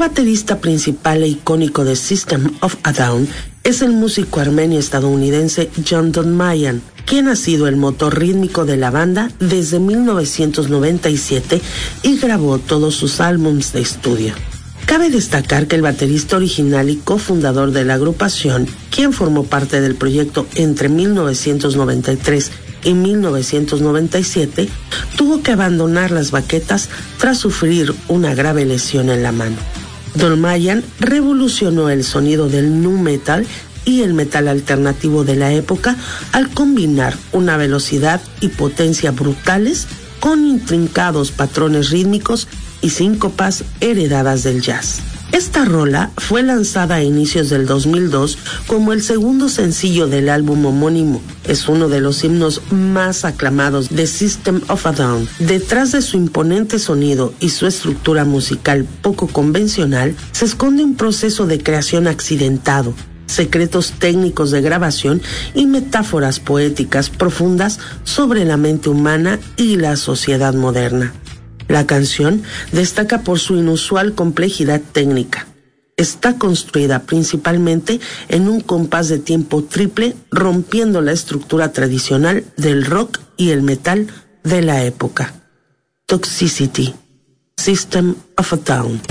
baterista principal e icónico de System of a Down es el músico armenio-estadounidense John Donmayan, quien ha sido el motor rítmico de la banda desde 1997 y grabó todos sus álbumes de estudio. Cabe destacar que el baterista original y cofundador de la agrupación, quien formó parte del proyecto entre 1993 y 1997, tuvo que abandonar las baquetas tras sufrir una grave lesión en la mano. Donmayan revolucionó el sonido del nu metal y el metal alternativo de la época al combinar una velocidad y potencia brutales con intrincados patrones rítmicos y síncopas heredadas del jazz. Esta rola fue lanzada a inicios del 2002 como el segundo sencillo del álbum homónimo. Es uno de los himnos más aclamados de System of a Down. Detrás de su imponente sonido y su estructura musical poco convencional, se esconde un proceso de creación accidentado, secretos técnicos de grabación y metáforas poéticas profundas sobre la mente humana y la sociedad moderna. La canción destaca por su inusual complejidad técnica. Está construida principalmente en un compás de tiempo triple, rompiendo la estructura tradicional del rock y el metal de la época. Toxicity, System of a Down.